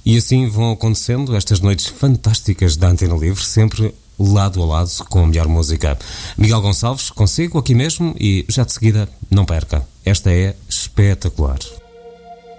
E assim vão acontecendo estas noites fantásticas da Antena Livre, sempre lado a lado com a melhor música. Miguel Gonçalves, consigo aqui mesmo, e já de seguida, não perca. Esta é espetacular.